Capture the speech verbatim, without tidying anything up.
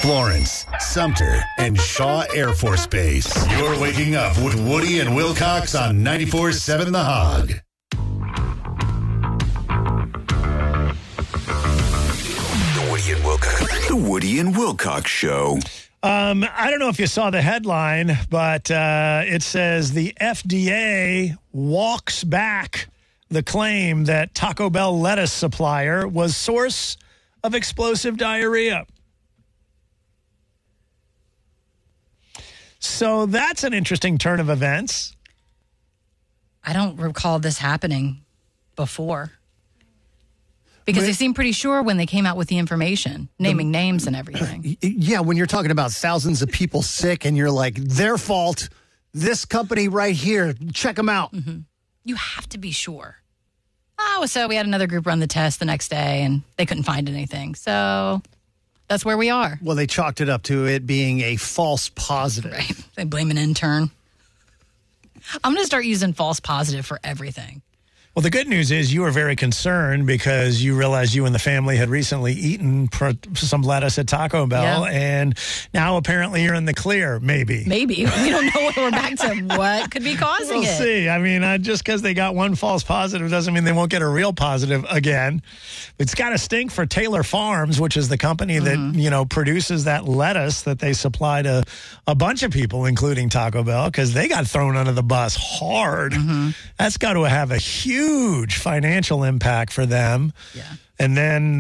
Florence, Sumter, and Shaw Air Force Base. You're waking up with Woody and Wilcox on ninety-four point seven The Hog. The Woody and Wilcox. The Woody and Wilcox Show. Um, I don't know if you saw the headline, but uh, it says the F D A walks back the claim that Taco Bell lettuce supplier was source of explosive diarrhea. So that's an interesting turn of events. I don't recall this happening before. Because they seemed pretty sure when they came out with the information, naming the, names and everything. Yeah, when you're talking about thousands of people sick and you're like, their fault, this company right here, check them out. Mm-hmm. You have to be sure. Oh, so we had another group run the test the next day and they couldn't find anything. So that's where we are. Well, they chalked it up to it being a false positive. Right. They blame an intern. I'm going to start using false positive for everything. Well, the good news is you were very concerned because you realized you and the family had recently eaten pr- some lettuce at Taco Bell, yeah. and now apparently you're in the clear, maybe. Maybe. We don't know when we're back to what could be causing we'll it. We'll see. I mean, uh, just because they got one false positive doesn't mean they won't get a real positive again. It's got to stink for Taylor Farms, which is the company that, mm-hmm. you know, produces that lettuce that they supply to a bunch of people, including Taco Bell, because they got thrown under the bus hard. Mm-hmm. That's got to have a huge huge financial impact for them. Yeah. And then